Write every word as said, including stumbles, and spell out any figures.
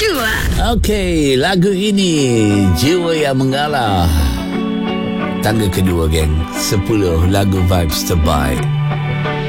kedua. Okey, lagu ini Jiwa Yang Mengalah. Tangga kedua, geng. sepuluh lagu vibes terbaik.